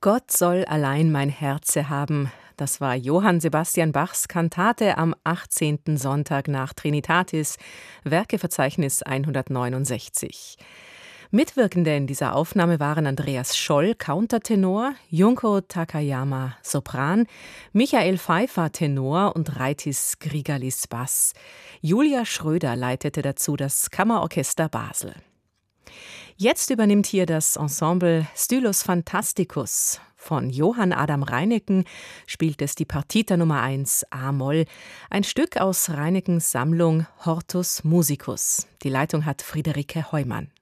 Gott soll allein mein Herze haben. Das war Johann Sebastian Bachs Kantate am 18. Sonntag nach Trinitatis, Werkeverzeichnis 169. Mitwirkende in dieser Aufnahme waren Andreas Scholl, Countertenor, Junko Takayama, Sopran, Michael Pfeiffer, Tenor und Reitis Grigalis, Bass. Julia Schröder leitete dazu das Kammerorchester Basel. Jetzt übernimmt hier das Ensemble Stylus Fantasticus. Von Johann Adam Reineken spielt es die Partita Nummer 1 A-Moll, ein Stück aus Reinekens Sammlung Hortus Musicus. Die Leitung hat Friederike Heumann.